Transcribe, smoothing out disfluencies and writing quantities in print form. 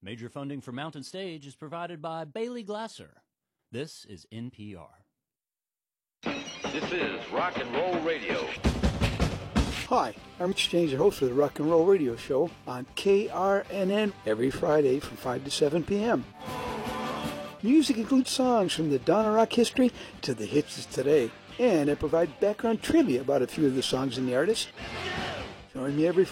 Major funding for Mountain Stage is provided by Bailey Glasser. This is NPR. This is Rock and Roll Radio. Hi, I'm Rich James, your host of the Rock and Roll Radio Show on KRNN every Friday from 5 to 7 p.m. Music includes songs from the dawn of rock history to the hits of today, and I provide background trivia about a few of the songs and the artists. Join me every